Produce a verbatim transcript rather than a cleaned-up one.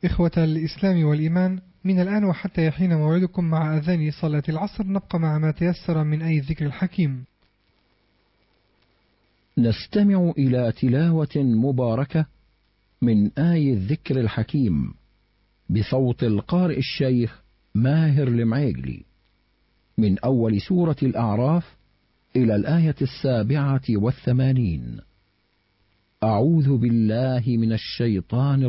إخوة الإسلام والإيمان، من الآن وحتى يحين موعدكم مع أذان صلاة العصر نبقى مع ما تيسر من آي الذكر الحكيم. نستمع إلى تلاوة مباركة من آي الذكر الحكيم بصوت القارئ الشيخ ماهر المعيقلي من أول سورة الأعراف إلى الآية السابعة والثمانين. أعوذ بالله من الشيطان